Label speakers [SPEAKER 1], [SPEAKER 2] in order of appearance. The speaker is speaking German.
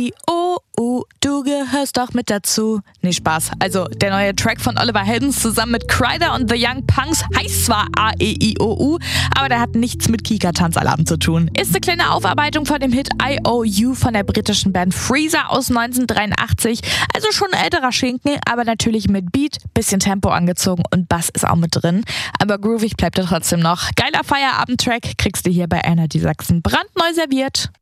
[SPEAKER 1] Du gehörst doch mit dazu. Nee, Spaß. Also, der neue Track von Oliver Heldens zusammen mit Kryder und The Young Punks heißt zwar A-E-I-O-U, aber der hat nichts mit Kika-Tanzalarm zu tun. Ist eine kleine Aufarbeitung von dem Hit I.O.U. von der britischen Band Freezer aus 1983. Also schon ein älterer Schinken, aber natürlich mit Beat, bisschen Tempo angezogen und Bass ist auch mit drin. Aber groovig bleibt er trotzdem noch. Geiler Feierabend-Track kriegst du hier bei Energy Sachsen brandneu serviert.